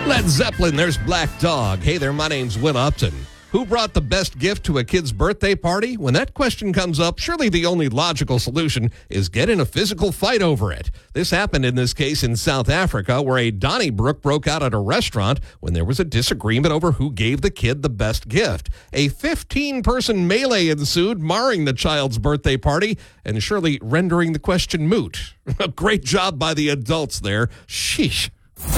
Led Zeppelin, there's Black Dog. Hey there, my name's Will Upton. Who brought the best gift to a kid's birthday party? When that question comes up, surely the only logical solution is get in a physical fight over it. This happened in this case in South Africa, where a Donnybrook broke out at a restaurant when there was a disagreement over who gave the kid the best gift. A 15-person melee ensued, marring the child's birthday party and surely rendering the question moot. Great job by the adults there. Sheesh.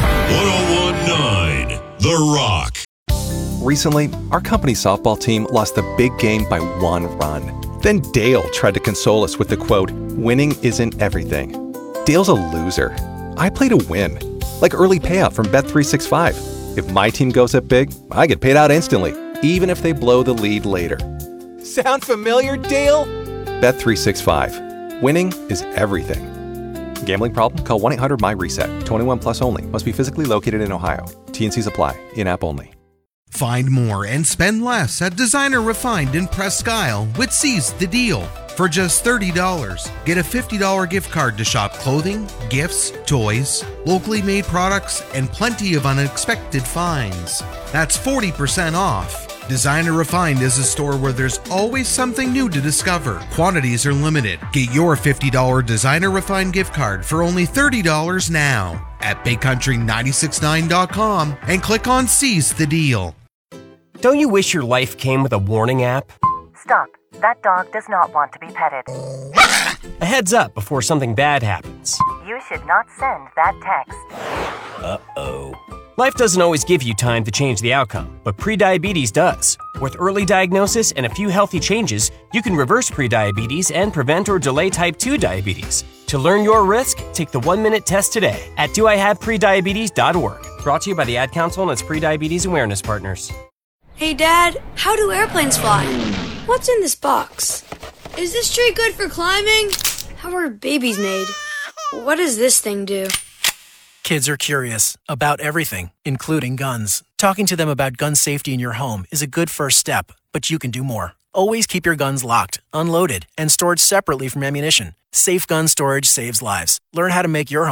1019 The Rock. Recently, our company softball team lost the big game by 1 run. Then Dale tried to console us with the quote, "Winning isn't everything." Dale's a loser. I play to win. Like early payout from Bet365. If my team goes up big, I get paid out instantly, even if they blow the lead later. Sound familiar, Dale? Bet365. Winning is everything. Gambling problem? Call 1-800-MY-RESET. 21 plus only. Must be physically located in Ohio. T&Cs apply. In-app only. Find more and spend less at Designer Refined in Presque Isle with Seize the Deal. For just $30, get a $50 gift card to shop clothing, gifts, toys, locally made products, and plenty of unexpected finds. That's 40% off. Designer Refined is a store where there's always something new to discover. Quantities are limited. Get your $50 Designer Refined gift card for only $30 now at BigCountry969.com and click on Seize the Deal. Don't you wish your life came with a warning app? Stop. That dog does not want to be petted. A heads up before something bad happens. You should not send that text. Uh-oh. Life doesn't always give you time to change the outcome, but prediabetes does. With early diagnosis and a few healthy changes, you can reverse prediabetes and prevent or delay type 2 diabetes. To learn your risk, take the 1-minute test today at doihaveprediabetes.org. Brought to you by the Ad Council and its prediabetes awareness partners. Hey, Dad, how do airplanes fly? What's in this box? Is this tree good for climbing? How are babies made? What does this thing do? Kids are curious about everything, including guns. Talking to them about gun safety in your home is a good first step, but you can do more. Always keep your guns locked, unloaded, and stored separately from ammunition. Safe gun storage saves lives. Learn how to make your home